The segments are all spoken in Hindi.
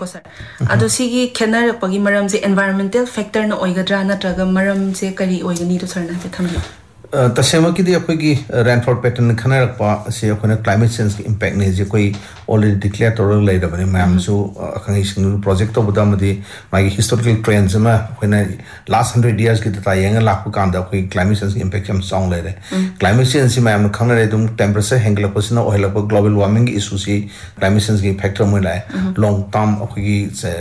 ko sir ado sigi khenar pagi maram je environmental factor na oigadra na traga maram je kari oigani to sir na te thambi tasema ki de apagi rainfall pattern khanar pa se akona climate change ki impact ne je koi already declare to lai da bani mam so akhangi sing project to budam di magi historical trends ma when last 100 years ki ta yang la ku kan da koi climate change impact am song lai re climate change ma am khanar re dum temperature hengla posina oil global warming issue si climate change ki factor mo lai long term akoi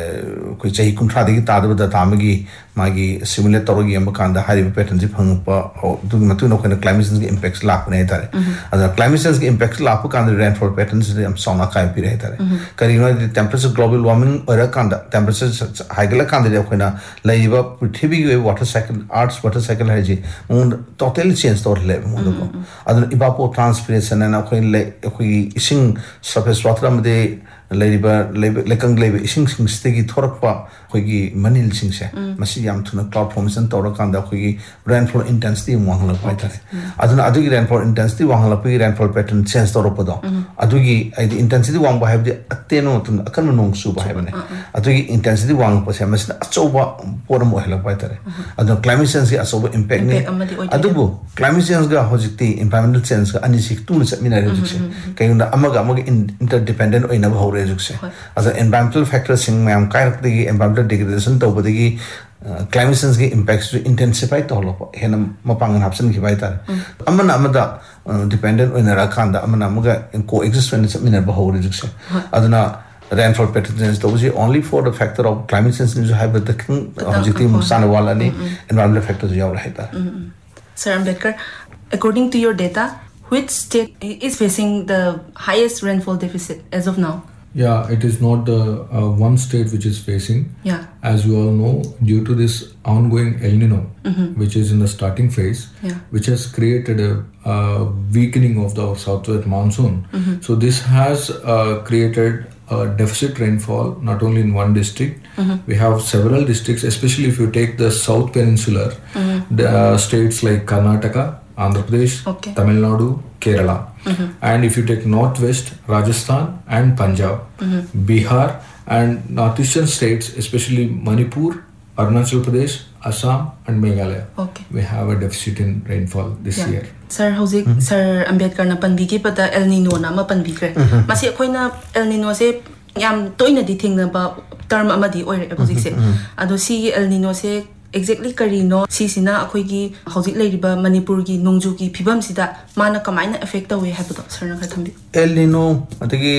koi chahi kum thra de ki ta da ta magi magi simulate to gi am kan da hari pattern ji phang pa du matu no kana climate change impacts la ne tare ada climate change impacts la pu kan rainfall patterns am sona kai pi re tare kari no temperature global warming ora kan da temperature haigala kan de khona laiba prithvi gi water cycle earth's water cycle hai ji totally change to le mo ko ada evapotranspiration na khoi ising surface water am de laiba lekang laiba ising sing stegi thorakpa khoi gi manil sing se masi yam thuna cloud formation to ra kan da khoi gi rainfall intensity wangla pai tare aduna adugi rainfall intensity wangla pi rainfall pattern change to ro podo adugi the intensity wang ba have the ateno tun akan nong su ba have ne adugi intensity wang pa se mas achoba poram ohla pai tare aduna climate change gi asoba impact ne adubu climate change ga hojikti environmental change ga ani sik tu se mina re jukse kayunda amaga interdependent oina ba hore jukse as environmental factors sing mam kai rak de environmental degradation to bodigi climate change ki impacts to intensify to lo hena mapangan hapsan ki bai tar amana amada dependent on ra khanda amana amaga coexist when mina ba hore jukse aduna rainfall patterns to is only for the factor of climate change is have the objective musana wala ni environmental factors yaw rahe tar Sir Ambedkar, according to your data, which state is facing the highest rainfall deficit as of now? Yeah, it is not the one state which is facing. Yeah. As you all know, due to this ongoing El Nino, which is in the starting phase, which has created a weakening of the southwest monsoon. So this has created a deficit rainfall not only in one district. We have several districts, especially if you take the South Peninsular, the states like Karnataka, Andhra Pradesh, Tamil Nadu, Kerala. And if you take Northwest, Rajasthan and Punjab, Bihar and Northeastern states, especially Manipur, Arunachal Pradesh, Assam and Meghalaya, we have a deficit in rainfall this year. Sir, howzik Sir Ambedkar na panbigi pata El Nino na mapanbigre. Masi akoy na El Nino se yam toina di thing na ba term amadi oire howzik se. Ado si El Nino se exactly karino si sina akoy gi howzik leiriba Manipur gi nongju gi phibam sida mana kamaina affect tawe habudo sir na khathambi. El Nino adagi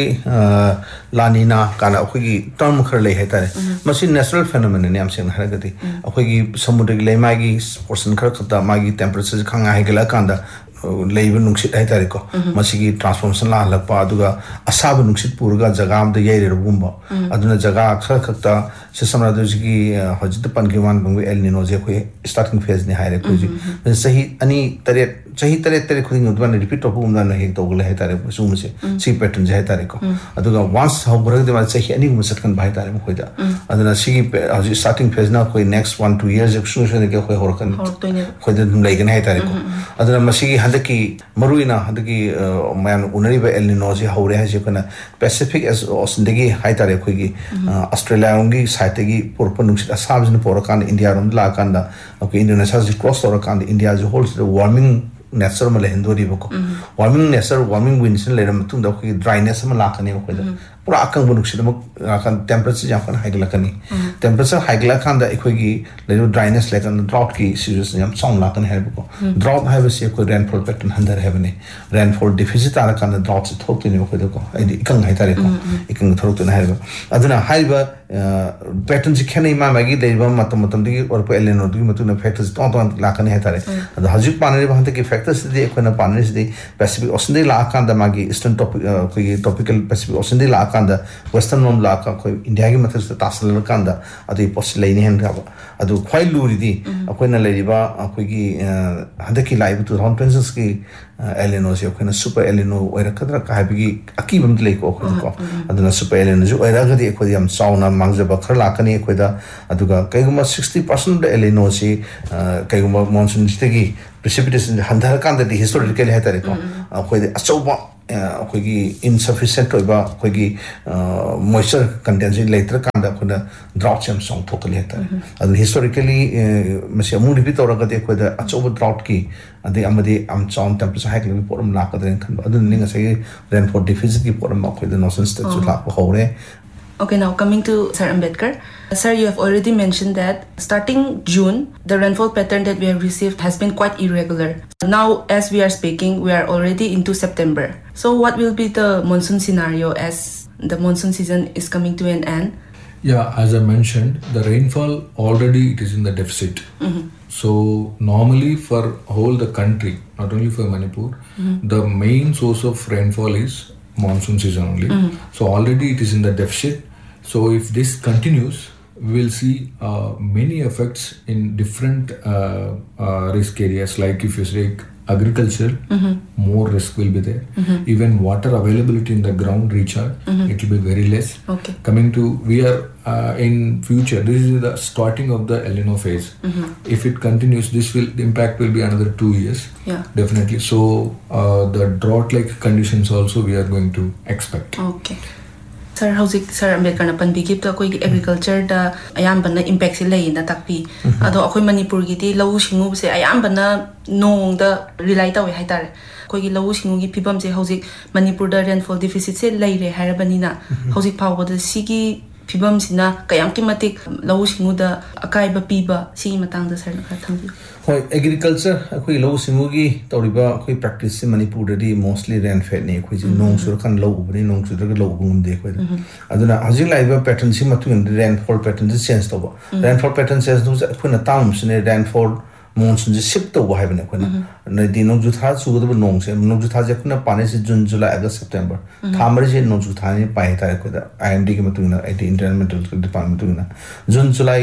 La Nina kana akoy gi term khar lei hetare masi natural phenomenon ne am sen haragati akoy gi samudra gi leimai gi portion khar khata magi temperature khanga haigala kanda leiba nungsit hai tare ko masigi transformation la halakpa aduga asaba nungsit purga jaga am de yaire rubumba aduna jaga khar khakta se samra de ji hajit pangiwan bungu El Nino je khoi starting phase ni haire ko ji sahi ani tare chahi tare khuding udwan repeat of umna na hek togle hai tare sum se si pattern je hai tare ko aduga once how brag de ma chahi ani musat kan bhai tare mo khoida aduna sigi starting phase na khoi next 1-2 years extension ke khoi horkan khoida dum laigen hai tare ko aduna masigi hadaki maruina hadaki man unariba El Nino je haure ha je kana Pacific as ocean degi hai tare khoi gi Australia ungi site gi porpon nungsit asab jin porakan India rom la kanda okay Indonesia ji cross torakan India je holds the warming nature ma lehendori bako warming nature warming winds le ram tung da khoi dryness ma la kani khoi da pura akang bunuk sid ma kan temperature jam kan haigla kani temperature haigla kan da khoi gi le dryness le kan drought ki serious jam song la kan help ko drought have se khoi rainfall pattern handar have ne rainfall deficit ala kan drought se thok ni khoi da ko ai ikang hai tare ko ikang thok tu na hai aduna haiba pattern ji khanai ma magi de ba matam di or po El Nino di matu na factors ton la kan hai tare adu hajik panare ba ki factors de khoi na panare de Pacific Ocean de la kan da magi eastern tropical Pacific Ocean de la kan da western nom la ka khoi India gi mathas ta tasal kan da adu possible lai ni hen ga adu khoi luri di khoi na lai ba khoi gi hadaki live 2026 ki El Nino se khoi na super El Nino oira kadra ka ha bi aki bam lai ko khoi ko adu na super El Nino ju oira ga di khoi yam sauna mangja ba khar la kani khoi da adu ga kai guma 60% de El Nino se kai guma monsoon stegi precipitation handar kan da historically hai tare ko khoi de achoba ꯑꯩꯈꯣꯏꯒꯤ insufficient ꯑꯣꯏꯕ ꯑꯩꯈꯣꯏꯒꯤ moisture content ꯂꯩꯇ꯭ꯔꯀꯥꯟꯗ ꯑꯩꯈꯣꯏꯅ drought ꯌꯥꯝ ꯆꯥꯎꯊꯣꯛꯀꯜꯂꯤ ꯍꯥꯏꯇꯥꯔꯦ ꯑꯗꯨ historically ꯃꯁꯤ ꯑꯃꯨꯛ ꯔꯤꯄꯤꯠ ꯇꯧꯔꯒꯗꯤ ꯑꯩꯈꯣꯏꯗ ꯑꯆꯧꯕ drought-ꯀꯤ ꯑꯗꯩ ꯑꯃꯗꯤ ꯌꯥꯝ ꯆꯥꯎꯅ temperature hike ꯂꯩꯕ ꯄꯣꯠ ꯑꯃ ꯂꯥꯛꯀꯗ꯭ꯔꯥꯅ ꯈꯟꯕ ꯑꯗꯨꯅꯅꯤ ꯉꯁꯥꯏꯒꯤ rainfall deficit-ꯀꯤ ꯄꯣꯠ ꯑꯃ ꯑꯩꯈꯣꯏꯗ northern states-ꯁꯨ ꯂꯥꯛꯄ ꯍꯧꯔꯦ. Okay, now coming to Sir Ambedkar. Sir, you have already mentioned that starting June, the rainfall pattern that we have received has been quite irregular. Now, as we are speaking, we are already into September. So, what will be the monsoon scenario as the monsoon season is coming to an end? Yeah, as I mentioned, the rainfall already it is in the deficit. So normally for whole the country, not only for Manipur, the main source of rainfall is monsoon season only. So already it is in the deficit. So if this continues, we will see many effects in different risk areas. Like if you say agriculture, more risk will be there. Even water availability in the ground recharge, it will be very less. Okay. Coming to, we are in future, this is the starting of the El Nino phase. If it continues, the impact will be another 2 years. Yeah. Definitely. So the drought-like conditions also we are going to expect. Okay. Sir, howzik Sir Ambedkar na panbigip ta koi agriculture da ayam bana impact si lay na takpi. Ado ako'y Manipur giti lau singu se ayam bana nong da rely ta we haitare. Koi gi lau singu gi pibam se howzik Manipur da rainfall deficit se lay re harabani na. Howzik pawbo da sigi pibam sina kayam ki matik lau singu da akai ba piba sigi matang da Sir na thangju. Hoi agriculture akhoi lau singu gi tawriba akhoi practice se Manipur da di mostly rain fed ne akhoi ji nong sur kan lau ubani nong sur da lau ubum de akhoi aduna hajing laiba pattern si matun rainfall pattern ji change to ba rainfall pattern change to akhoi na town sine rainfall monsoon ji shift to ba haibane akhoi na di nong ju tha su da nong se nong ju tha je akhoi na pane se June July August September thamari je nong ju tha ni pai ta akhoi da IMD ki matun na IT environmental department matun na June July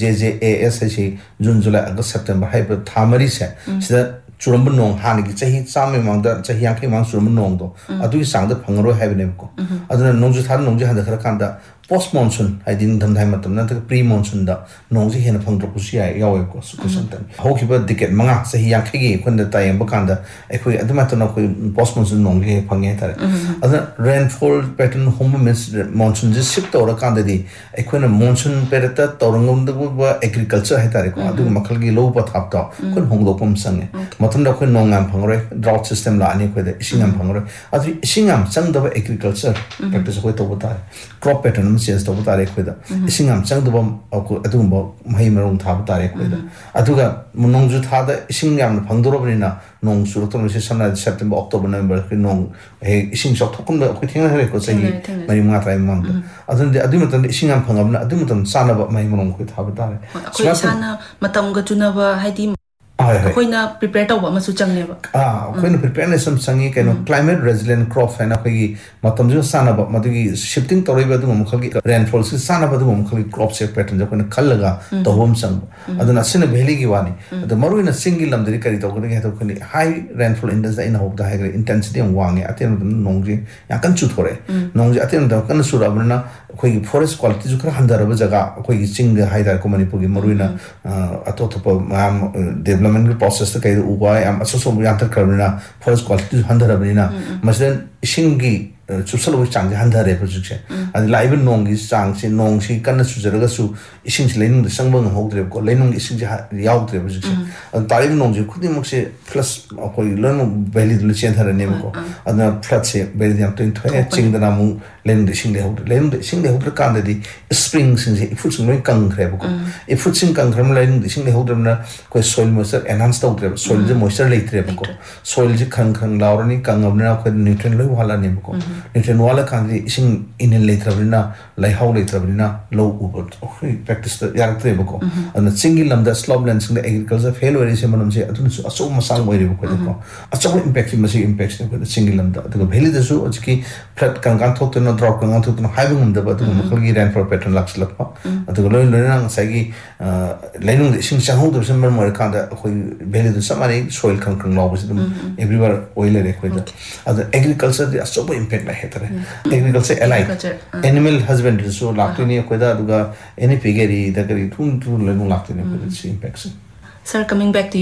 JJAS se June July August September hai thamari se sida churamba nong hanigi chahi chame mangda chahi yankai mang churamba nong do adu ki sangda phangro haibane ko aduna nong ju tha nong ji handa khara kanda post monsoon haidin dhamdhai matam na pre monsoon da nong ji hena phangdro ku sia yawe ko su kusantan hokiba decade manga chahi yankai gi khonda tayam ba kanda ekhoi aduma to na khoi post monsoon nong gi phange tare aduna rainfall pattern home means monsoon ji shift ora kanda di ekhoi na monsoon perata torangom da ba agriculture hai tare ko adu makhal gi low pa thap ta khon hongdo kom sange matam da khoi nong am phangroi drought system la ani khoi da ising am phangroi adu ising am chang da agriculture practice khoi to botare crop pattern change to botare khoi da ising am chang da adu ba mai marong tha botare khoi da adu ga nong ju tha da ising yam phangdoro bani na nong sur to se sana September October November ki nong he ising sok thokum da khoi thengna hare ko sahi mai ma trai mang da adu matam ising am phangam na adu matam sana ba mai marong khoi tha botare khoi sana matam ga tuna ba haidi akoina prepare to ba masu changne ba akoina preparedness sam sangi kaino climate resilient crop haina khoi matam ju sana ba madugi shifting tori ba du mkhal gi rainfall si sana ba du mkhal gi crop shape pattern ja koina khallaga to hom sang aduna sina valley gi wani adu maruina single lam deri kari to ko gi to khani high rainfall index da ina hob da high intensity ang wangi atem nongji yakan chu thore nongji atem da kan sura bana khoi forest quality ju khara handara ba jaga khoi ching high da ko Manipur gi maruina atotopa mam development process ta kai ugai am aso yantar karna forest quality handara bina masalan ishingi chusalo chang handare project and live nong is chang si nong si kan sujaraga su ising lening de sangbang hogdre ko lenung ising yaw dre project and taliv nong ji khudi mok se plus koi lenu valley dul chen thara nem ko and flat se valley yam tin thoe ching da namu len de sing de hogdre kan de spring sing si ifut sing noi kang khre ko ifut sing kang khram len de sing de hogdre na koi soil moisture enhance to dre soil je moisture le tre ko soil je khang laurani kang abna ko nutrient loi wala nem ko nutrient wala kan di ising in later bina lai how later bina low over practice the yar tre ko and single lam the slope lands in the agriculture failure is manam se atun aso masang moi re ko ko aso impact masi impact ko single lam the valley the so ki flat kan thok to no drop kan thok to having the but ko gi rainfall pattern laks lakpa atu lo nang sa gi lainung de sing chang ho de sem mo kan da ko valley the samari soil kan law was everywhere oil re ko da adu agriculture the aso impact la hetare agriculture alike animal husbandry so laktini ko da duga any piggery da kari thun lainung laktini ko the impacts. Sir, coming back to you,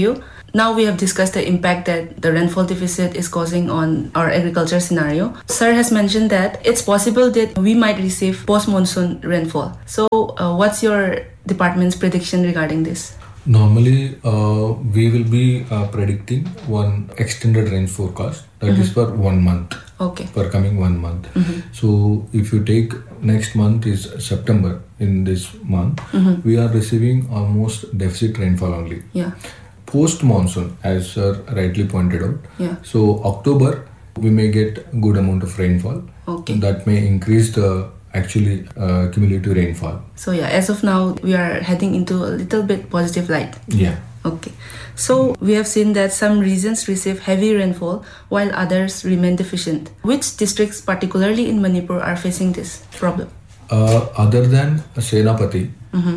Now we have discussed the impact that the rainfall deficit is causing on our agriculture scenario. Sir has mentioned that it's possible that we might receive post-monsoon rainfall. So what's your department's prediction regarding this? Normally, we will be predicting one extended range forecast that is for 1 month. Okay. For coming 1 month. So if you take next month is September, in this month, we are receiving almost deficit rainfall only. Yeah. Post monsoon, as sir rightly pointed out. Yeah. So October, we may get good amount of rainfall. Okay. That may increase the actually cumulative rainfall. So yeah, as of now, we are heading into a little bit positive light. Yeah. Okay. So we have seen that some regions receive heavy rainfall while others remain deficient. Which districts, particularly in Manipur, are facing this problem? Other than Senapati,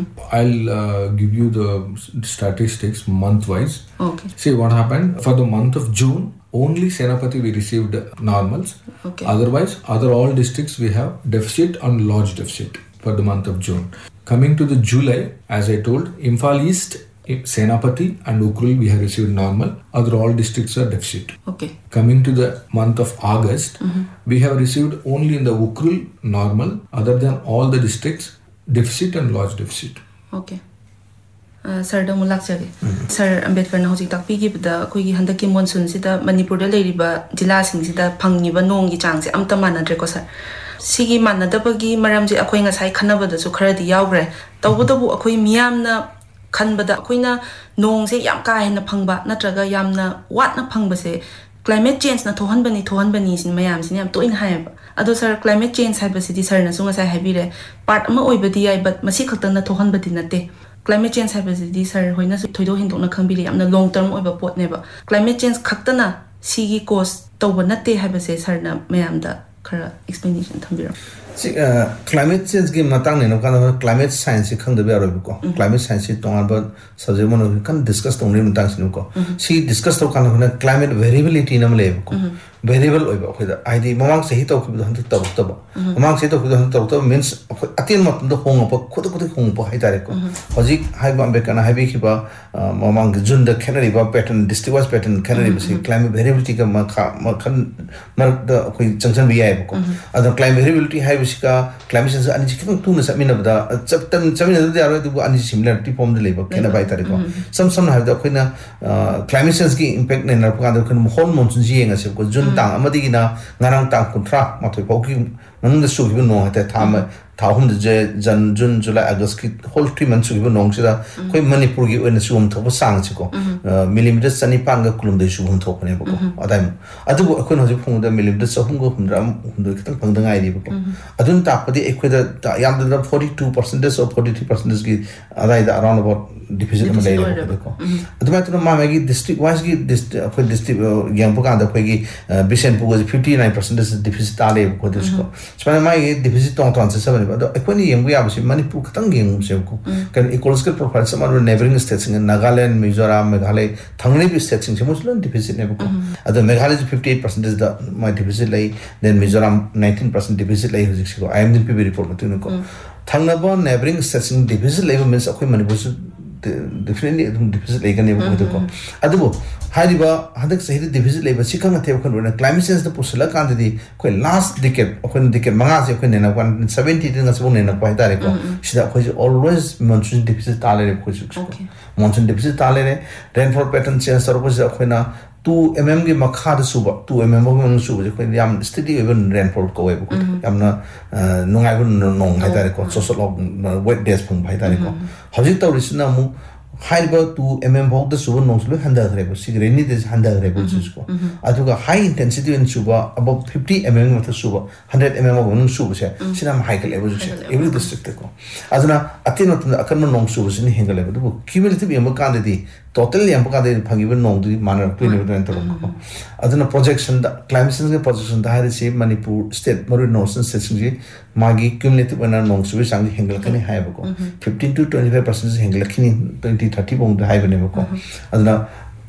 I'll give you the statistics month-wise. Okay. See what happened for the month of June. Only Senapati we received normals. Okay. Otherwise, other all districts we have deficit and large deficit for the month of June. Coming to the July, as I told, Imphal East, Senapati and Ukhrul we have received normal. Other all districts are deficit. Okay. Coming to the month of August, we have received only in the Ukhrul normal. Other than all the districts, deficit and large deficit. Okay. Sir, da mulak chage. Sir, Ambedkar na hojik takpi ki bada koi ki handa ki monsoon sida Manipur da leiriba jila sing sida phangiba nong gi chang se amta manadre ko sir. Sigi manadabagi maram je akhoi ngasai khanabada su kharadi yaugre. Tawbudabu akhoi miyamna khanbada akoina nong se yam ka hena phangba natraga yamna wat na phangba se climate change na thohanbani sin mayam sin yam to in hayba ado sir climate change haiba sidi sir na sunga sai habire part ama oibadi ai but masi khakta na thohanbadi nate climate change haiba sidi sir hoina thoido hindokna khambiri yamna long term oiba pot neba climate change khakta na sigi cause tawba nate haiba se sir na mayam da khara explanation thambira climate change ki matang ne no kan climate science khang de baro ko climate science tongan ba subject mon kan discuss tong ni matang sin ko si discuss to kan na climate variability nam le ko variable oi ba khoida id mamang se hi to khu han to to ba mamang se to khu han to means atin mat do hong pa khud hong pa hai tare ko hoji hai ba be kana hai bi ki ba mamang jun the canary ba pattern district wise pattern canary ba si climate variability ka ma khan mar da khoi changchan bi ai ko ado climate variability hai bisika climate change ani chikang tu na samina bada chaptan samina da yaro du ani similarity form de leba kena bai tare ko some have da khoina climate change ki impact ne na ka da khon hon monsoon ji nga se ko jun tang amadi na ngarang tang kontra ma thoi pau ki nang da su gi no hata thama thahum de jan jun july august ki whole 3 months gi nong sida khoi manipur gi oina sum thoba sang chi ko millimeter sani pang ga kulum de su hum thok ne ko adai adu khoi no ji phung da millimeter sahum go hum ram hum do kitang pang da ngai ri ko adun ta padi ekhoi da yam da 42% or 43% gi adai da around about deficit ma lai ri ko adu ma tu ma gi district wise gi district yang puka da khoi gi bisen pugo 59% deficit ta le ko dis ko so ma gi deficit tong tong se ba do ekhoni yang ya basi manipur katang yang se ko kan ecological profile some other neighboring states in Nagaland, Mizoram, Meghalaya thangni bi states in muslim deficit ne ko adu Meghalaya 58% is the my deficit lai then Mizoram 19% deficit lai hojik ko IMDP report ma tu ko thangna ba neighboring states in deficit level means akhoi manipur definitely deficit lai kan ne ko adu hariba hadak sahi deficit level sikang the ko na climate change the pusala kan di ko last decade ko decade manga se ko ne na 70 din ngasbo ne na ko tare ko sida ko always monsoon deficit tale ko monsoon deficit tale rainfall pattern change sar ko ko na 2 mm gi makha da suba 2 mm ko ng suba ko yam steady even rainfall ko we ko yam na nungai bu nong hai tare ko so wet days phung bhai tare ko hojik tawrisna mu high 2 mm bhog da suba nong sulu handa gre ko sig rainy days handa gre ko jisko aduga high intensity in suba above 50 mm ma suba 100 mm ko nong suba se sinam high level se every district ko aduna atino akan nong suba sin henga level du cumulative yam kan di total yam ka de phangiba nong du manner 20 ko aduna projection da climate change projection da hari se manipur state maru northern states ji magi cumulative wana nong suba sang hengal kani hai ko 15 to 25% hengal kini 20-30 bong da hai bane ko aduna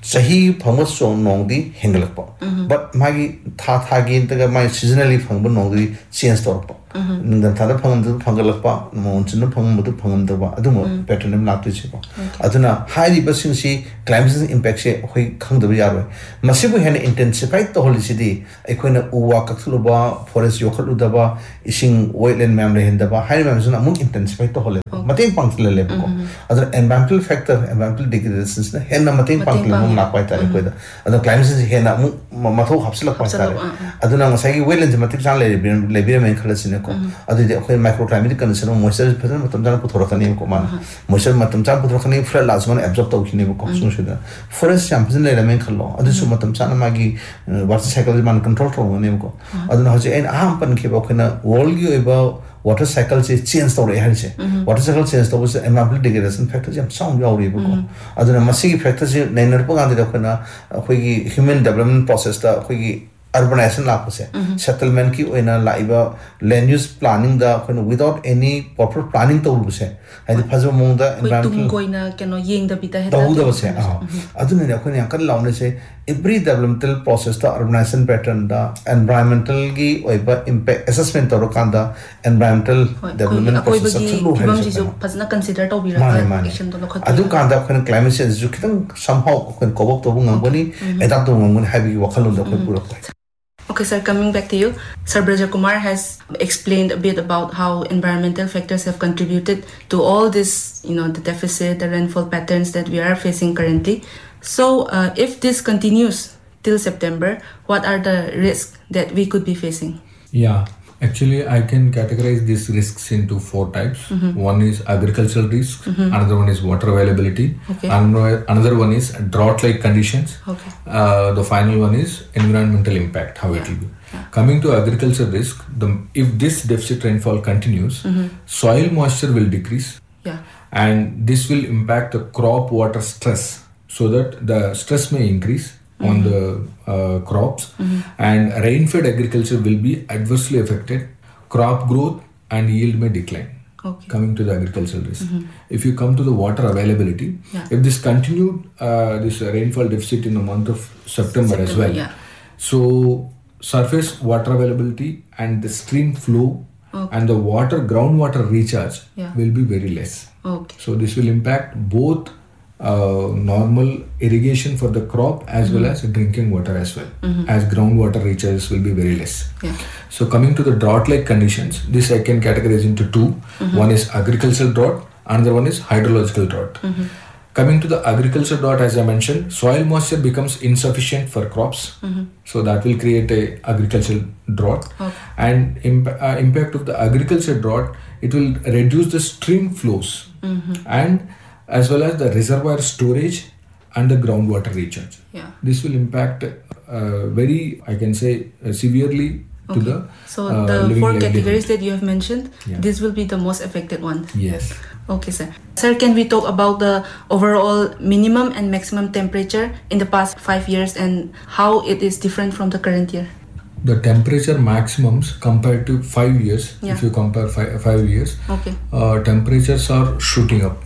Sahi Panga so nongdi Hengelapa. But Maggie Tatagi the my seasonally Panga nongdi Sian Storpa. The Tada Panga Pangalapa, Mountain Panga Pangandava, Adumo, Petroleum Latichipa. Aduna, highly bussing see climate impact, we come the Yaro. Masibu had intensified the holy city, Equina Uwa Kakuluba, Forest Yokaludaba, Ishing Wetland memory in the high Amazon among intensified the holy. Matin Pankla level. Other environmental factor, environmental degradation, Henna Matin Pankla quite a other climates is Henna Mato Hapsila Quantara. Aduna Sagi Wetlands, Matisan Liberian and Calasin. Other microclimate condition, moisture present, Matamjan Putoracani command. Moisture Matamjan Putoracani, Fred Lasman, absorbed Okinibo. Forest champion elemental law. Other Sumatamsana Magi, water cycle man control from Nemco. Other Hose and Ampan Kibokina, Volgu about water cycles is change story. Water cycle change story was environmental degradation factors. Sound Yauri. Other Masi factors, Nainapogan, the human development process, the urbanization lapse settlement ki oina laiba land use planning da without any proper planning to luse hadi phajo mong da environmental koina keno yeng da bita heta da se aduna ne khone yakal laune se every developmental process da urbanization pattern da environmental gi oiba impact assessment to kanda environmental development process absolutely kibam ji jo phajna consider to bira action to lokhat adu kanda khone climate change ju kitang somehow khone kobok to ngambani adapt to ngambani habi wakhalun da khone pura. Okay, sir, coming back to you. Sir Braja Kumar has explained a bit about how environmental factors have contributed to all this, the deficit, the rainfall patterns that we are facing currently. So, if this continues till September, what are the risks that we could be facing? Yeah, actually, I can categorize these risks into 4 types. One is agricultural risk, another one is water availability, another one is drought-like conditions, the final one is environmental impact, how it will be. Coming to agricultural risk, if this deficit rainfall continues, soil moisture will decrease, and this will impact the crop water stress, so that the stress may increase on the crops, and rain-fed agriculture will be adversely affected. Crop growth and yield may decline. Coming to the agricultural risk. If you come to the water availability, if this continued, this rainfall deficit in the month of September as well, so surface water availability and the stream flow and the groundwater recharge will be very less. So this will impact both normal irrigation for the crop as well as drinking water as well, as groundwater recharges will be very less. So coming to the drought-like conditions, this I can categorize into 2. One is agricultural drought, another one is hydrological drought. Coming to the agricultural drought, as I mentioned, soil moisture becomes insufficient for crops, so that will create a agricultural drought. And impact of the agricultural drought, it will reduce the stream flows and as well as the reservoir storage and the groundwater recharge. This will impact very, I can say, severely to the So the 4 categories that you have mentioned, this will be the most affected one. Yes. Okay, sir. Sir, can we talk about the overall minimum and maximum temperature in the past 5 years and how it is different from the current year? The temperature maximums compared to 5 years, if you compare 5 years, temperatures are shooting up.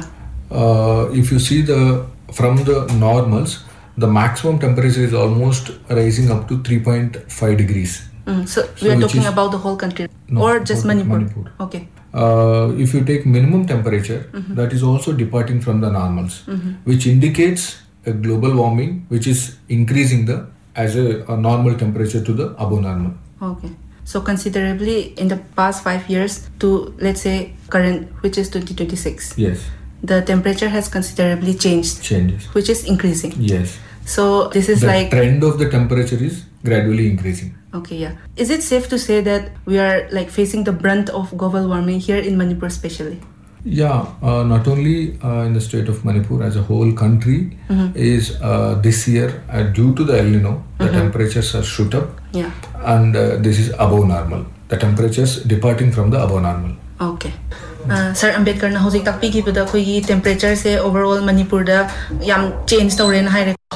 If you see from the normals, the maximum temperature is almost rising up to 3.5 degrees. So we are talking about the whole country or just Manipur? Okay. If you take minimum temperature, that is also departing from the normals, which indicates a global warming which is increasing as a normal temperature to the above normal. Okay. So considerably in the past 5 years to, let's say, current, which is 2026. Yes. The temperature has considerably changed. Which is increasing. Yes. So this is the trend of the temperature is gradually increasing. Okay, Is it safe to say that we are facing the brunt of global warming here in Manipur especially? Not only in the state of Manipur, as a whole country is this year due to the El Nino, the temperatures are shoot up and this is above normal. The temperatures departing from the above normal. Okay. Sir Ambedkar na hojik takpi gi bada khoi temperature se overall Manipur da yam change tawre na haire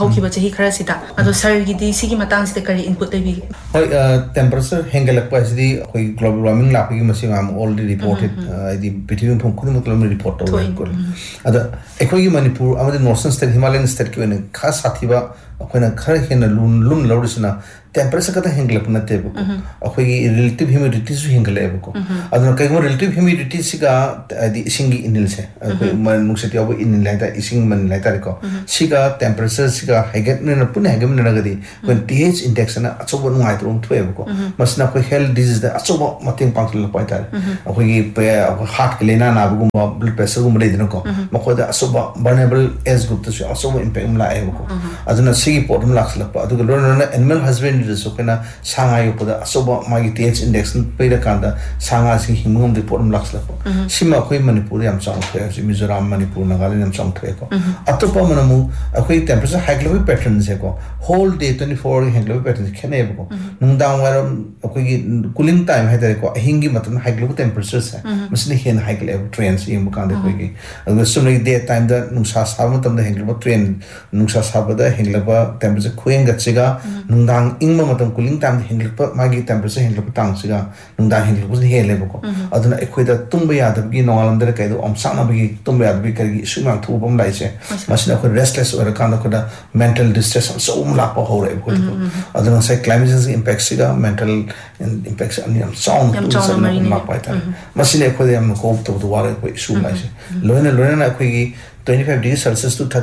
hauki ba chahi khara sida ado sir gi di sigi matang sida kari input lebi hoi temperature hengelak pa sidi hoi global warming la gi masi am already reported di between from kudu mutlum report to ko ada ekoi gi manipur amade northern state himalayan state ki ne khas sathiba akoina khara hena lum lawrisna temperature kata hengelak na te ko akoi gi relative humidity su hengele ko aduna kai relative humidity siga di singi inil se akoi man nuksati abo inil la ta ising man la ta ko siga temperature siga heget na pun hegem na gadi when pH index na achobo ngai trum thwe ko masna ko health disease da achobo mating pangsil pa ta akoi gi heart ke lena na bu blood pressure gum le din ko mako da achobo vulnerable age group to achobo impact la ai ko aduna sigi problem laksla pa adu lo na animal husband so kana sanga yo poda asoba magi pH index pe da kanda sanga si himum de problem laksla ko sima khoi manipur yam chang thwe si mizoram manipur nagaland yam chang thwe ko atopa manamu akhoi temperature high level pattern se ko whole day 24 high level pattern khene ko nungdang waram akhoi gi cooling time ha dare ko hingi matan high level temperature se masni hen high level trends yim kan de khoi gi ag sumri day time da nungsa sa matam da high level trend nungsa sa ba da high level temperature khoeng ga chiga nungdang ingma matam cooling time hinglikpa magi temperature hinglikpa tang siga nungda hinglikpa he lebako aduna ekhoida tumba yadabgi nongalamdara kaido omsana bagi tumba yadabgi kargi sumang thubam laise masina ko restless or kana koda mental distress so umla pa hore ko aduna sai climate change impact siga mental impacts ani am sound ma pa ta masina ekhoida am ko to do ware ko issue laise loina ekhoigi 25 degrees Celsius to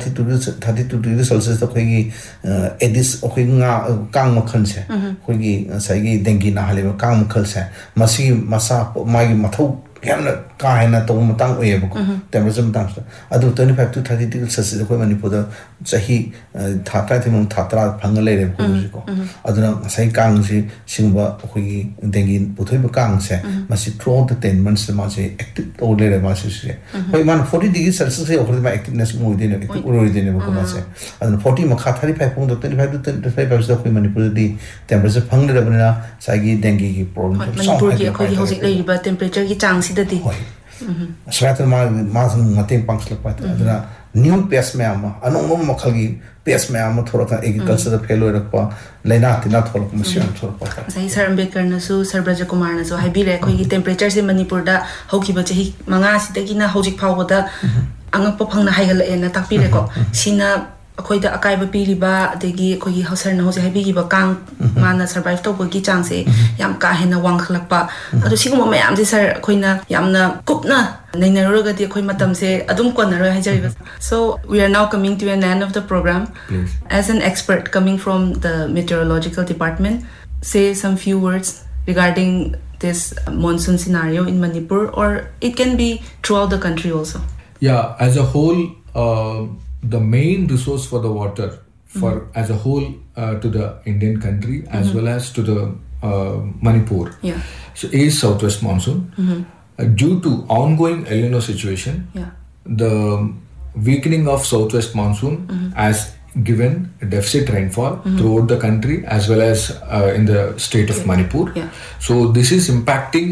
32 degrees Celsius to khoigi edis khoinga kang makhan se khoigi saigi dengi na hale kang makhal se masi masa magi mathau yamna ka hena to matang oyeb ko temperature matang adu 25 to 30 degrees Celsius khoi manipur da chahi thata thimung thatra phangale re ko aduna sai kang si singba khoigi dengi puthoi ba kang se masi throughout the 10 months ma se active to le ma se khoi man 40 degrees Celsius se khoi ma activeness mo de ne uro de ne ko ma se aduna 40 ma kha 35 pung 25 to 25 se khoi manipur di temperature phangale re bana sai gi dengi gi problem manipur gi khoi hojik le ba temperature gi chang si da di Sweater ma mating pangsla pa aduna new pest me ama anong makhal gi pest me ama thora ka agriculture da failure rakpa laina tina thol ko mission thor pa sai sir ambedkar na su sir braja kumar na so habi re khoi gi temperature se manipur da hoki ba chahi manga si da gi na hojik phaw da angak pa phang na haigal e na takpi re ko sina akhoi da akai ba piri ba adegi khoi gi hausar na hoje habi gi ba kang mana survive to gi chang se yam ka hena wang khlak pa adu sigum ma yam je sir khoi na yam na kup na naina roga di khoi matam se adum kon na ro ha jari so we are now coming to an end of the program. Please. As an expert coming from the meteorological department, say some few words regarding this monsoon scenario in Manipur, or it can be throughout the country also. Yeah, as a whole, the main resource for the water for as a whole to the Indian country as well as to the Manipur so is southwest monsoon. Due to ongoing El Nino situation, the weakening of southwest monsoon has given deficit rainfall throughout the country as well as in the state of Manipur. So this is impacting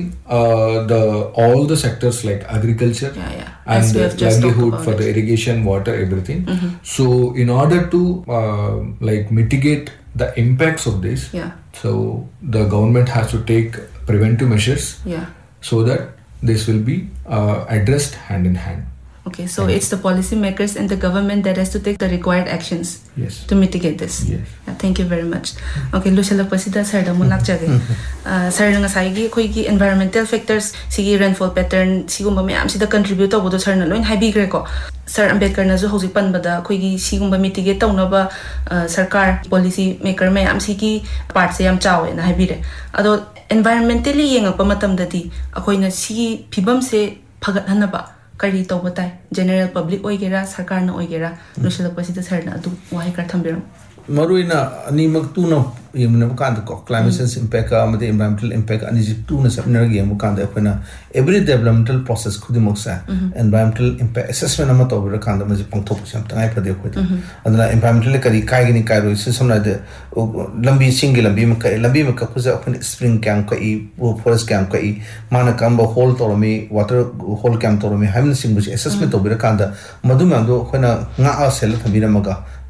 all the sectors like agriculture and the livelihood for the irrigation, water, everything. So in order to like mitigate the impacts of this, so the government has to take preventive measures so that this will be addressed hand in hand. Okay, so it's the policymakers and the government that has to take the required actions to mitigate this. Thank you very much. Okay, Luciala Pasida sir da mulak jage. Sir nga sai gi khoi gi environmental factors sigi rainfall pattern sigumba mayam sida contribute to bodo sir na loin habi gre ko. Sir Ambedkar na jo hoji pan bada khoi gi sigumba mitigate to na ba sarkar policy maker mayam sigi part se yam chawe na habi re. Ado environmentally yenga pa matam dadi akhoi na sigi phibam se phagat hana ba kari tawba tai general public oigera sarkar na oigera losilak pasida sir na adu wahai kar thambiram maruina ani maktu na yemna kan ko climate change impact amade environmental impact ani jitu na sapna yem kan da khona every developmental process khudi moksa environmental impact assessment ama to bra kan da ma pangthok sam tangai phade khoi adana environmental kari kai gini kai ro se samna de lambi singi lambi ma ka khuza khon spring camp ka I forest camp ka I mana kamba hole to mi water hole camp to mi hamna sing bu assessment to bra kan da maduma do khona nga a sel thamira maga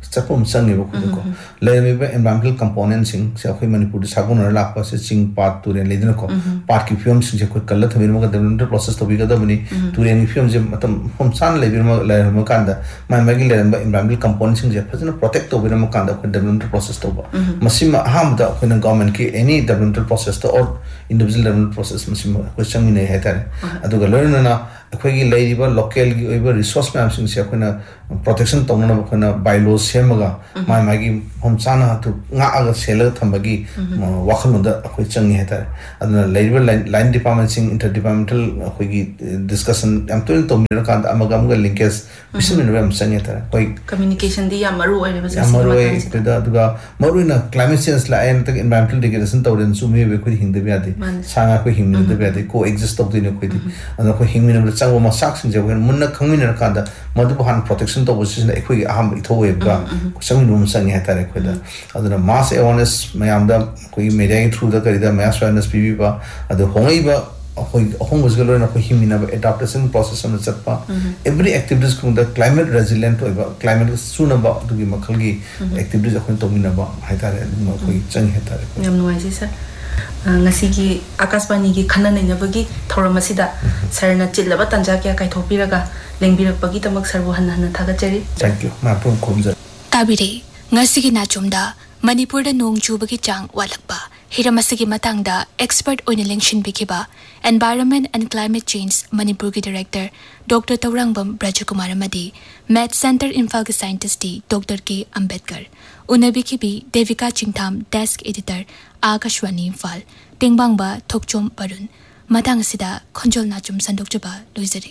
चपम संगे को लेमे environmental components सिंग से अखोई मणिपुर सागुन लाख से चिंग पात तुरेन लेदन को पार्क की फिल्म सिंग से कोई कल्ला थमीर मग डेवलपमेंट प्रोसेस तो भी कदा बनी तुरेन की फिल्म जे मतलब हम सान लेबिर मग कांदा मागी लेरन environmental components सिंग जे फजन प्रोटेक्ट तो बिर मग कांदा कोई डेवलपमेंट प्रोसेस तो बा मसिम हम दा कोई गवर्नमेंट की एनी डेवलपमेंट प्रोसेस तो और इंडिविजुअल डेवलपमेंट प्रोसेस मसिम कोई संग नहीं है तारे अदुगा लोरना अखोई लेरिबा लोकल की ओइबा रिसोर्स मैम सिंग से अखोना प्रोटेक्शन तौना अखोना बायलॉ सेमगा मागी हम साना तो nga सेल थंबगी वाखलुंदा अखोई चंगी है तारे अदुना लेरिबा लाइन डिपार्टमेंट सिंग इंटर डिपार्टमेंटल अखोई डिस्कशन एम तो मिर कांद अमगा लिंकेज बिसिमिन रेम संगे तारे कोई कम्युनिकेशन दी या मरु ओइरे बसे मरु पेदा अदुगा मरुना क्लाइमेट चेंज ला एन तक एनवायरमेंटल डिग्रेडेशन तौरन सुमी वे कोई हिंदे बियादे सागा कोई हिंदे बियादे को एग्जिस्ट तौदे ने कोई अदुना कोई हिंमिन चांगो मसाक सिंग जे मुन्ना खंगिन कांदा मधु हान प्रोटेक्शन तो बसिन एखोई अहम इथोवेबगा संगिन नुम संगे है तारे खोदा अदुना मास अवेयरनेस मयामदा कोई मीडिया के थ्रू द करिदा मास अवेयरनेस पीबीबा अदु होंगइबा अखोई अहोंगस गलोन अखोई हिमिना एडाप्टेशन प्रोसेस अन चटपा एवरी एक्टिविटीज कुंदा क्लाइमेट रेजिलेंट ओइबा क्लाइमेट सुनबा दुगी मखलगी एक्टिविटीज अखोई तोमिनाबा हाइतारे अखोई चंग है तारे यम नुवाइसी sir ngasi akasbani gi khana nainabagi thoramasida sarna chillaba tanja kya kaithopiraga lengbirakpagi tamak sarbu hanna thagachari thank you ma pum khumja tabire ngasi gi nachumda manipur da nong chubagi chang walakba hiramasi matang da expert oina lengshin bikiba environment and climate change manipur gi director dr taurangbam brajakumar amadi math center imphal gi scientist dr k ambedkar unabi ki bi devika chingtham desk editor Akashvani Imphal टेंगबांगबा Thokchom परुन Matang सिदा खंजोल नाचुम संदोकचबा लोइजरी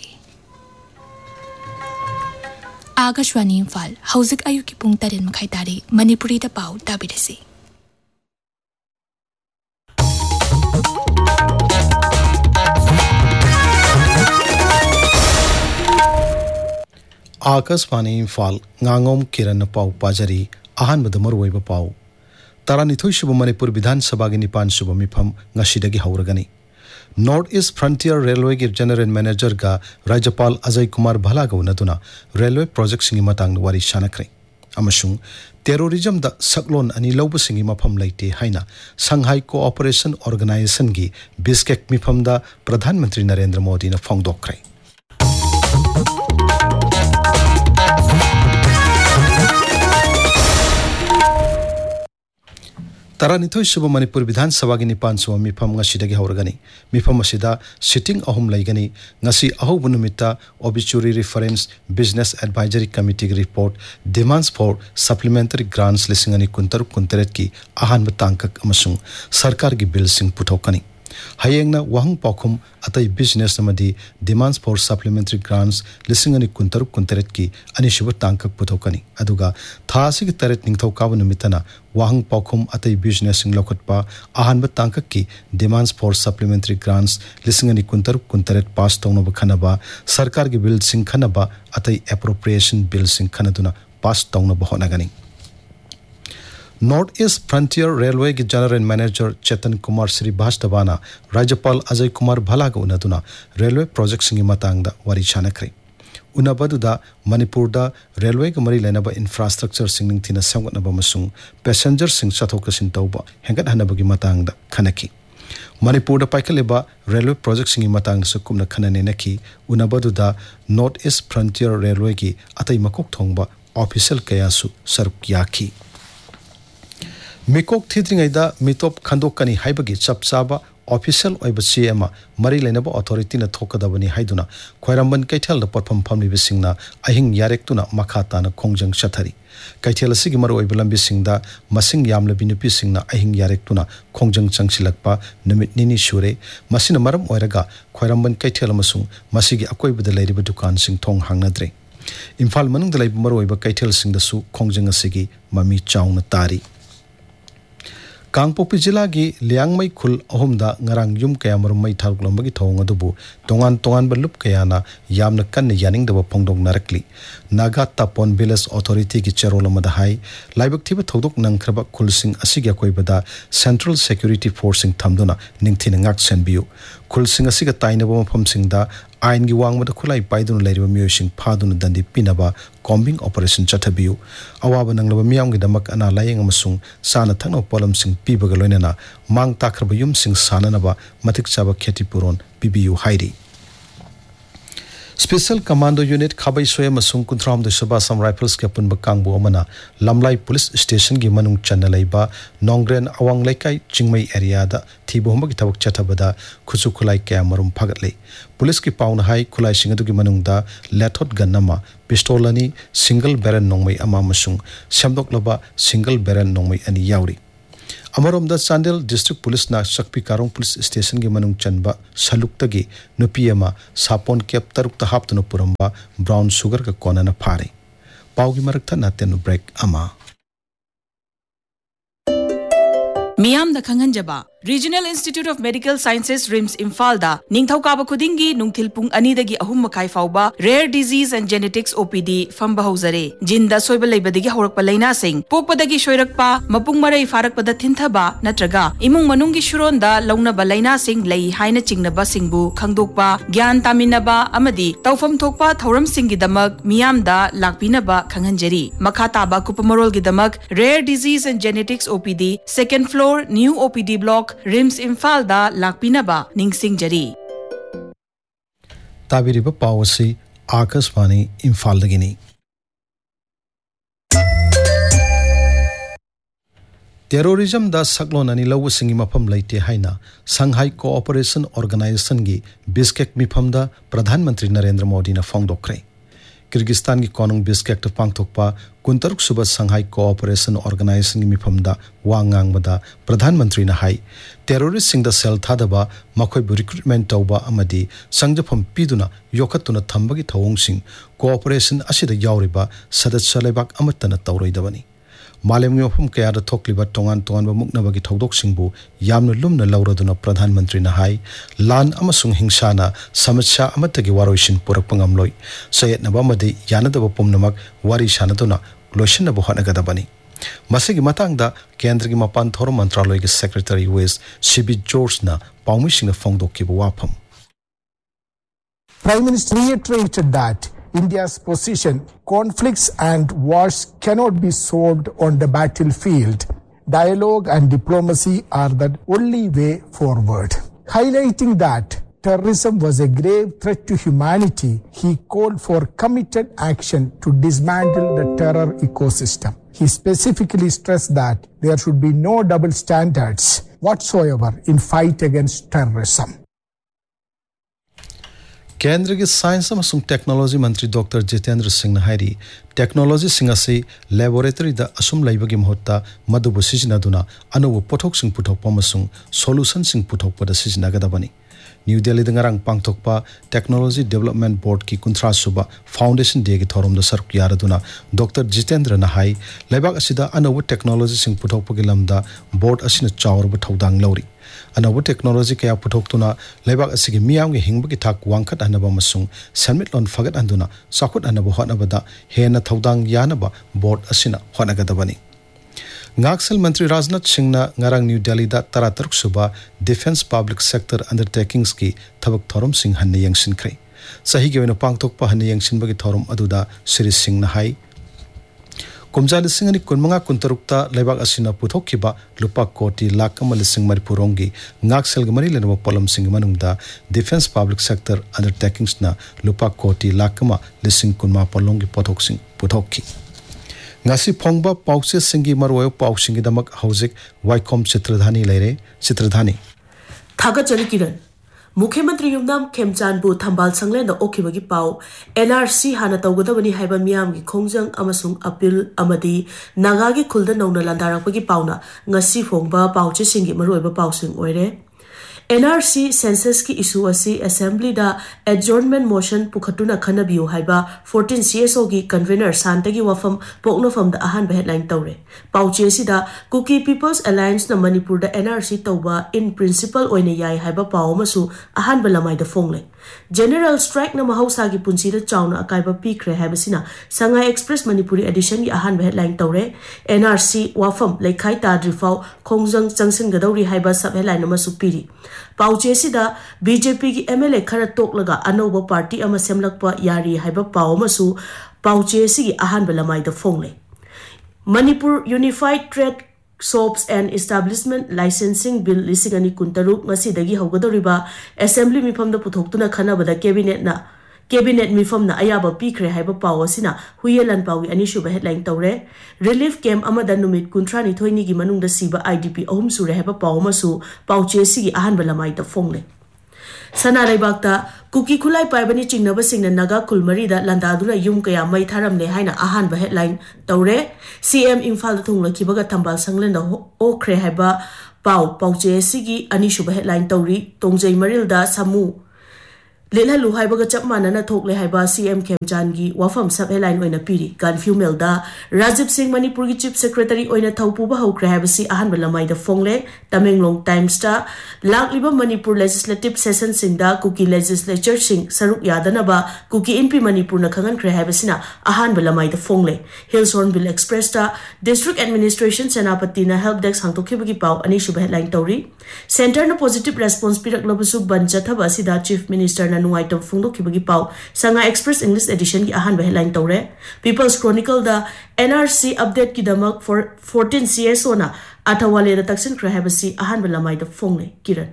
आकाशवाणी इम्फाल हौजिक आयुकी पुंग तरेन मखाई तारी मणिपुरी दा पाउ ताबिरसी आकाशवाणी इम्फाल nganगोम किरण पाउ पाजरी आहान मदमर पाउ तारानिथोई शुभ मणिपुर विधानसभा की 9 शुभ मिफम ngashidagi hauragani north east frontier railway की जनरल मैनेजर का राज्यपाल अजय कुमार भला का उन्नतुना रेलवे प्रोजेक्ट सिंगी मतंग वारी शानक्रे अमसुंग टेररिज्म दा सकलोन अनि लौब सिंगी मफम लेते हाइना संघाई कोऑपरेशन ऑर्गेनाइजेशन की बिस्केक मिफम दा प्रधानमंत्री नरेंद्र मोदी ने फोंगदोक्रे तारानिथोई शुभ मणिपुर विधानसभा की 9 शुभ मिफम ngashidagi hauragani मिफम असिदा सिटिंग अहम लैगनी ngasi अहोब नुमिता obituary reference business advisory committee की report demands for supplementary grants लिसिंगनी कुंतर कुंतरेट की अहानब तांकक अमसुंग सरकार की bill Singh पुथोकनी हयेंगना वहंग पखुम अतई business नमदी demands for supplementary grants लिसिंगनी कुंतर कुंतरेट की अनिशुब तांकक पुथोकनी अदुगा थासी की तरेट निंगथौ काब नुमितना वहंग पखुम अतई बिजनेस सिंग लखटपा अहानब तांकक की डिमांड्स फॉर सप्लीमेंटरी ग्रांट्स लिसिंगनी कुंतर कुंतरेट पास तौनब खनबा सरकार की बिल सिंग खनबा अतई एप्रोप्रिएशन बिल सिंग खनदुना पास तौनब होनगनी नॉर्थ ईस्ट फ्रंटियर रेलवे की जनरल मैनेजर चेतन कुमार श्रीवास्तवाना राज्यपाल अजय कुमार भला का उन्नतुना रेलवे प्रोजेक्ट सिंगी मतंगदा वारी शानक्रे उनबदुदा मणिपुर दा रेलवे के मरी लेनबा इंफ्रास्ट्रक्चर सिंग निंगथिना संगतनबा मसुंग पैसेंजर सिंग चथोकसिन तौबा हेंगत हनबगी मतंगदा खनकी मणिपुर दा पाइकलेबा रेलवे प्रोजेक्ट सिंगी मतंग सुकुमना खनने नखी उनबदुदा नॉर्थ ईस्ट फ्रंटियर रेलवे की अतई मकोक थोंगबा ऑफिशियल कयासु सरुक याखी मिकोक थिद्रिङैदा मितोप खन्दोकनी हाइबगी चपचाबा ऑफिशियल ओइब सीएम मरी लेनबा अथॉरिटी न थोकदबनी हाइदुना खोइरामबन कैथेल द पटफम फमलिबि सिंगना अहिंग यारेक्तुना मखाताना खोंजंग चथरी कैथेल सिगी मरो ओइब लंबि सिंगदा मसिंग यामलबि नुपि सिंगना अहिंग यारेक्तुना खोंजंग चंगसिलकपा नुमित निनी सुरे मसिना मरम ओइरगा खोइरामबन कैथेल अमसुंग मसिगी अकोइबद लेरिबा दुकान सिंग थोंग हांगनद्रे इम्फाल मनुंग दलाइब मरो ओइब कैथेल सिंगदसु खोंजंग असिगी ममी चाउना तारी कांगपोपी जिला की लियांगमई खुल अहुमदा ngarang yum kaya marum mai tharglomba thong adubu tongan tongan balup kayana yamna kan yaning daba phongdok narakli naga tapon village authority ki charolamada hai laibak thiba thodok nangkraba khulsing asiga koibada central security force sing thamduna ningthina ngak senbiu khulsing asiga tainaba mafam singda आइन की वांगमद खुलाई पाइदुन लेरिबा मियोसिंग फादुन दंदी पिनबा कॉम्बिंग ऑपरेशन चथबियु अवाब नंगलबा मियामगी दमक अना लायंग अमसुंग साना थंगनो पोलमसिंग पीबगा लोइनना मांग ताखरबा युमसिंग साननबा मतिक चाबा खेतिपुरोन पीबीयु हाइरी स्पेशल कमांडो यूनिट खाबै सोय मसुंग कुंथराम द सबा राइफल्स के पुनब कांगबो अमना लमलाई पुलिस स्टेशन की मनुंग चन्ना लेबा नोंग्रेन अवांग लेकाई चिंगमई एरिया दा थीबोहम की थबक चथबदा खुसु खुलाई क्या मरुम फगतले पुलिस की पाउन हाई खुलाई सिंग अदुगी मनुंग दा लेथोट गन्नमा पिस्टोल अनि सिंगल बैरल नोंगमई अमा मसुंग सेमदोकलबा सिंगल बैरल नोंगमई अनि याउरी अमरोम द चांदेल डिस्ट्रिक्ट पुलिस ना शक्ति कारों पुलिस स्टेशन के मनुंग चनबा सलुक्तगी नुपियमा सापोन केप तरुक्ता हाप्तनो पुरंबा ब्राउन शुगर का कोना न फारे पाउगी मरकथा नातेनु ब्रेक अमा मियाम the खंगनजबा Regional Institute of Medical Sciences RIMS Imphal da ningthaukaaba khudingi nungthil pung ani dagi ahum makai fauba Rare Disease and Genetics OPD famba hauzare jinda soiba leibadagi haurakpa laina sing pokpadagi shoirakpa mapung marai farakpada thinthaba natraga imung manunggi shuronda launaba laina sing lei haina chingnaba singbu khangdokpa gyan taminaba amadi tawfam thokpa thauram singi damak miyam da lakpinaba khanganjari makha taba kupamarol gi damak Rare Disease and Genetics OPD second floor new OPD block RIMS Imphal da lakpinaba ningsingjari ताबिरिबा पावसी Akashvani Imphal दगिनी terrorism दा सकलोन अनि लव सिंगी मफम लैते हाइना संघाई कोऑपरेशन ऑर्गेनाइजेशन की बिस्केक मिफम दा प्रधानमंत्री नरेंद्र मोदी ना फोंगदोखरे किर्गिस्तान की कोनुंग बिस्केक तो पांगथोकपा कुंतरुक सुबह संघाई कोऑपरेशन ऑर्गेनाइजेशन की मिफमदा वांगांगबदा प्रधानमंत्री ना हाई टेरोरिस्ट सिंग दा सेल थादबा मखोइबु रिक्रूटमेंट तौबा अमदी संजफम पीदुना योखतुना थंबगी थवोंगसिंग कोऑपरेशन असिदा यावरिबा सदस्य लेबाक अमतना तौरोइदबनी मालेमगी मफम कयादा थोकलिबा तोंगान तोंगानबा मुक्नबगी थौदोकसिंगबु यामना लुमना लौरदुना प्रधानमंत्री ना हाई लान अमसुंग हिंसाना समस्या अमतगी वारोइसिन पुरकपंगमलोइ सयतनबा मदि यानदबा पुमनमक वारी सानदुना लोइसिनबु हनगदबनी मसिगी मतंगदा केंद्र की मपान थोर मंत्रालय के सेक्रेटरी वेस्ट सीबी जॉर्ज ना पाउमिसिंग फोंगदोकिबु वाफम Prime Minister reiterated that India's position, conflicts and wars cannot be solved on the battlefield. Dialogue and diplomacy are the only way forward. Highlighting that terrorism was a grave threat to humanity, he called for committed action to dismantle the terror ecosystem. He specifically stressed that there should be no double standards whatsoever in fight against terrorism. केंद्र के साइंस अमसुंग टेक्नोलॉजी मंत्री डॉक्टर जितेंद्र सिंह ने हाइरी टेक्नोलॉजी सिंह असे लैबोरेटरी दा असुम लैबगी महत्ता मदुबु सिजनदुना अनुभव पोथोक Singh पुथोकपा अमसुंग solution Singh पुथोकपदा सिजनगदबनी new Delhi दंगरांग पांगथोकपा technology development board की कुंथ्रा सुबा फाउंडेशन डे की थोरम द सरक यारदुना डॉक्टर जितेंद्र ने हाई लैबाक असिदा अनुभव टेक्नोलॉजी सिंह पुथोकपगी लमदा बोर्ड असिना चावरब थौदांग लौरी अनौब टेक्नोलॉजी कया पुथोक्तुना लेबाक असिगी मियामगी हिंगबगी थाक वांखत हनबा मसुंग सनमिटलोन फगत हंदुना साखुत हनबा होनबदा हेना थौदांग यानबा बोर्ड असिना होनगदबनी Ngaksil Mantri Rajnath Singh na ngarang New Delhi da tarataruk suba Defense Public Sector Undertakings ki thabak thorum Singh hanne yangsin kre sahi ge wena pangthokpa hanne yangsin bagi thorum aduda Sri Singh na hai kumjali Singh ni kunmanga kuntarukta leibak asina puthokkiba lupa koti lakh amal Singh maripurongi Ngaksil ge mari lenwa polam Singh manungda Defense Public Sector Undertakings na lupa koti lakh ma lising kunma polongi pothok Singh puthokki ngasi phongba pauche singi marwayo pausingi damak hauzik waikom Chitradhani leire Chitradhani thaga chali kiran मुख्यमंत्री युमनाम खेमचानबु थंबाल संगलेन ओखिबगी पाउ एनआरसी हाना तौगदबनी हाइबा मियामगी खोंजंग अमसुंग अपील अमदी नागागी खुलदा नौना लांदारकपगी पाउना ngasi फोंगबा पाउचे सिंगी मरोइबा पाउसिंग ओइरे NRC census की issue असी assembly दा adjournment motion पुखतुना खनबियो हाइबा 14 CSO की convener सांतगी वफम पोकनोफम दा अहान हेडलाइन तौरे पाउचे सिदा कुकी People's Alliance ना मणिपुर दा NRC तौबा in principle ओइने याय हाइबा पाउ मसु अहान बलमाइ दा फोंगले General strike na mahausa gi punsi da chauna akaiba pikre haibasina Sangai Express Manipuri edition gi ahan headline tawre NRC wafam leikhai tadrifau khongjang changsin gadauri haiba sub headline ama supiri pauche sida BJP gi MLA khara toklaga anoba party ama semlakpa yari haiba pau masu pauche sigi ahan belamai da fongle Manipur Unified Trade Shops and Establishment Licensing Bill Lisingani Kuntaruk Masidagi Hogadoriba Assembly Mifam the Putoktuna Kanabada Cabinet Mifam na Ayaba Pikre Haiba Pawasina Huyelan Pawi Anishuba headline Taure Relief Camp Amadan Numit Kuntrani Toinigi Manung the Siba IDP Ohum Sure Heba Pawmasu Pauche Sigi Ahan Belamai the Fongle Sana Raibakta Kuki Kulai Paibani Chingnaba Singna Naga Kulmarida Landaduna Yum Kaya Mai Tharam Lehaina Ahan headline Taure CM Infal Thungla Kibaga Tambal Sanglenda O Kre Haiba Pauche Sigi Anishuba headline Tauri Tongjay Marilda Samu Lila Lu Haibaga Chapmana na Tokle Haiba CM Kemchangi Wafam sub headline Oina Piri Ganfu Melda Rajib Singh Manipur Chief Secretary Oina Thaupuba Hokre Habasi Ahan Belamai the Fongle Tamenglong Times Ta Lakliba Manipur Legislative Session Singda Kuki Legislature Sing Saruk Yadanaba Kuki Inpi Manipur na Kangan Kre Habasina Ahan Belamai the Fongle Hills Hornbill Express Ta District Administration Senapati na Help Desk Hangtokibagi Pau Anishuba headline Tauri Center na Positive Response Pirak Labusu Banjathaba Sida Chief Minister na Nungaitam Fungdo Kibagi Pau Sangai Express English edition ki ahan headline Taure People's Chronicle da NRC update ki damak for 14 CSO na Atawale da Taksin Krahabasi ahan belamai da Fongle Kiran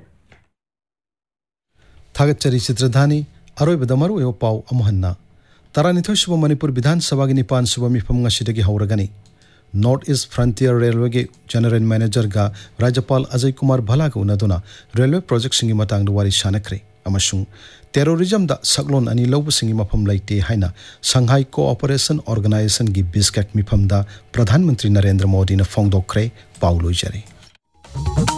Thagat Chari Chitradhani Aroi Bedamaru Yo Pau Amuhanna Taranithoi Suba Manipur Bidhan Sabha gi Nipan Suba Mifam Ngasidagi Hauragani North East Frontier Railway ge General Manager ga Rajapal Ajay Kumar Bhala ga unaduna railway project singi matang wari shanakre amasung terrorism da saglon ani lobu singi mafam laite haina Shanghai Cooperation Organization gi biskak mifam da Pradhan Mantri Narendra Modi na fongdokre pauloi jare